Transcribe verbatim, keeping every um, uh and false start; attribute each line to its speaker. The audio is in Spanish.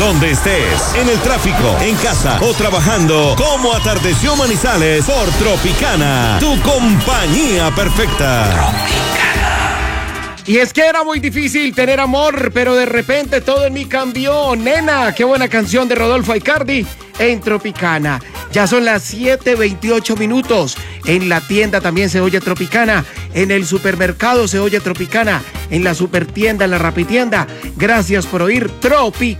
Speaker 1: donde estés, en el tráfico, en casa o trabajando, como atardeció Manizales por Tropicana, tu compañía perfecta.
Speaker 2: Tropicana. Y es que era muy difícil tener amor, pero de repente todo en mí cambió. Nena, qué buena canción de Rodolfo Aicardi en Tropicana. Ya son las siete veintiocho minutos. En la tienda también se oye Tropicana. En el supermercado se oye Tropicana. En la supertienda, en la rapitienda. Gracias por oír Tropicana.